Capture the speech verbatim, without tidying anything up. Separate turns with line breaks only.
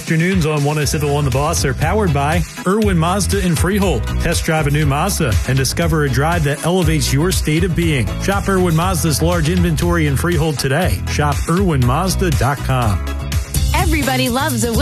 afternoons on one oh seven point one The Boss are powered by Irwin Mazda in Freehold. Test drive a new Mazda and discover a drive that elevates your state of being. Shop Irwin Mazda's large inventory in Freehold today. Shop irwin mazda dot com.
Everybody loves a